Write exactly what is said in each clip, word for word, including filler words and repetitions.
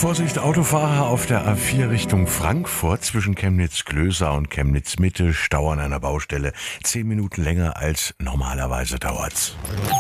Vorsicht, Autofahrer auf der A vier Richtung Frankfurt zwischen Chemnitz-Klößer und Chemnitz-Mitte. Stau an einer Baustelle. Zehn Minuten länger als normalerweise dauert's.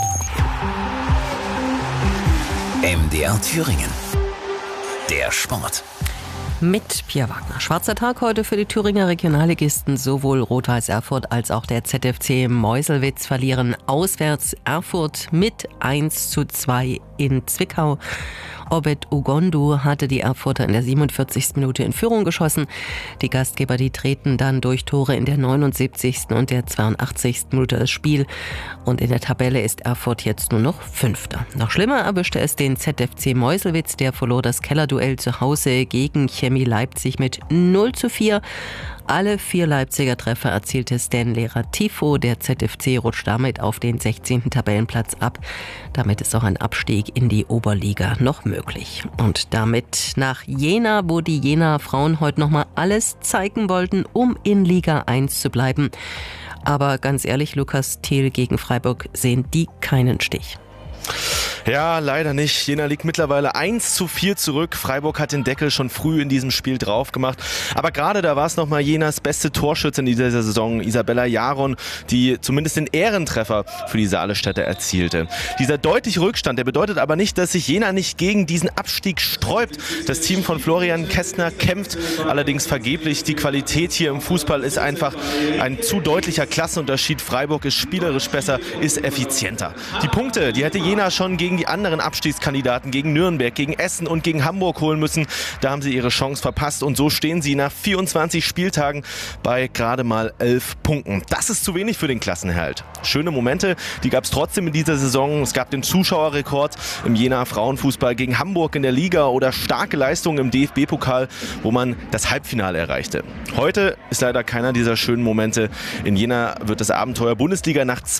M D R Thüringen. Der Sport. Mit Pia Wagner. Schwarzer Tag heute für die Thüringer Regionalligisten. Sowohl Rot-Weiß Erfurt als auch der Z F C Meuselwitz verlieren auswärts. Erfurt mit eins zu zwei in Zwickau. Obed Ugondu hatte die Erfurter in der siebenundvierzigsten Minute in Führung geschossen. Die Gastgeber, die treten dann durch Tore in der neunundsiebzigsten und der zweiundachtzigsten Minute das Spiel. Und in der Tabelle ist Erfurt jetzt nur noch Fünfter. Noch schlimmer erwischte es den Z F C Meuselwitz. Der verlor das Kellerduell zu Hause gegen Chemie Leipzig mit null zu vier. Alle vier Leipziger Treffer erzielte Stanley Ratifo. Der Z F C rutscht damit auf den sechzehnten Tabellenplatz ab. Damit ist auch ein Abstieg in die Oberliga noch möglich. Und damit nach Jena, wo die Jenaer Frauen heute nochmal alles zeigen wollten, um in Liga eins zu bleiben. Aber ganz ehrlich, Lukas Thiel gegen Freiburg sehen die keinen Stich. Ja, leider nicht. Jena liegt mittlerweile eins zu vier zurück. Freiburg hat den Deckel schon früh in diesem Spiel drauf gemacht. Aber gerade da war es nochmal Jenas beste Torschützin in dieser Saison, Isabella Jaron, die zumindest den Ehrentreffer für die Saalestädter erzielte. Dieser deutliche Rückstand, der bedeutet aber nicht, dass sich Jena nicht gegen diesen Abstieg sträubt. Das Team von Florian Kästner kämpft allerdings vergeblich. Die Qualität hier im Fußball ist einfach ein zu deutlicher Klassenunterschied. Freiburg ist spielerisch besser, ist effizienter. Die Punkte, die hätte Jena schon gegen die anderen Abstiegskandidaten, gegen Nürnberg, gegen Essen und gegen Hamburg holen müssen. Da haben sie ihre Chance verpasst und so stehen sie nach vierundzwanzig Spieltagen bei gerade mal elf Punkten. Das ist zu wenig für den Klassenerhalt. Schöne Momente, die gab es trotzdem in dieser Saison. Es gab den Zuschauerrekord im Jena Frauenfußball gegen Hamburg in der Liga oder starke Leistungen im D F B-Pokal, wo man das Halbfinale erreichte. Heute ist leider keiner dieser schönen Momente. In Jena wird das Abenteuer Bundesliga nach